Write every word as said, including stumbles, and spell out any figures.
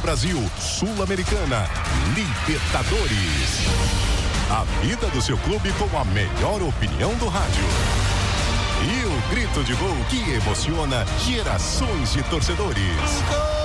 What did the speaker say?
do Brasil, Sul-Americana, Libertadores. A vida do seu clube com a melhor opinião do rádio. E o grito de gol que emociona gerações de torcedores.